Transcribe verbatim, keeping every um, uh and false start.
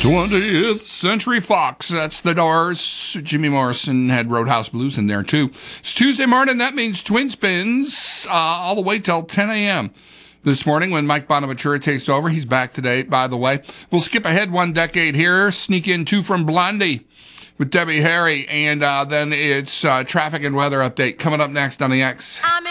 twentieth Century Fox. That's the Doors. Jimmy Morrison had Roadhouse Blues in there, too. It's Tuesday morning. That means Twin Spins uh, all the way till ten a.m. this morning when Mike Bonaventura takes over. He's back today, by the way. We'll skip ahead one decade here, sneak in two from Blondie with Debbie Harry, and uh, then it's uh, traffic and weather update coming up next on the X. I'm